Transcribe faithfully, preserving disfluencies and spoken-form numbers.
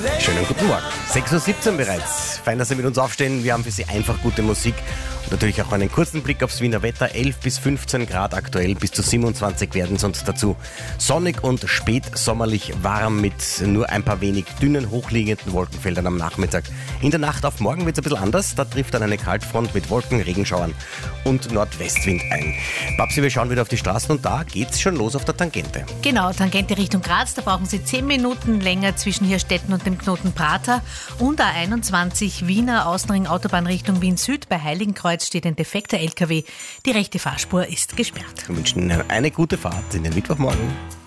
Schönen guten Morgen. sechs Uhr siebzehn bereits. Fein, dass Sie mit uns aufstehen. Wir haben für Sie einfach gute Musik und natürlich auch einen kurzen Blick aufs Wiener Wetter. elf bis fünfzehn Grad aktuell, bis zu siebenundzwanzig werden es und dazu sonnig und spätsommerlich warm mit nur ein paar wenig dünnen, hochliegenden Wolkenfeldern am Nachmittag. In der Nacht auf morgen wird es ein bisschen anders. Da trifft dann eine Kaltfront mit Wolken, Regenschauern und Nordwestwind ein. Babsi, wir schauen wieder auf die Straßen und da geht's schon los auf der Tangente. Genau, Tangente Richtung Graz, da brauchen Sie zehn Minuten länger zwischen Hirstetten und dem Knoten Prater. Und A einundzwanzig Wiener Außenring Autobahn Richtung Wien Süd. Bei Heiligenkreuz steht ein defekter L K W. Die rechte Fahrspur ist gesperrt. Wir wünschen Ihnen eine gute Fahrt in den Mittwochmorgen.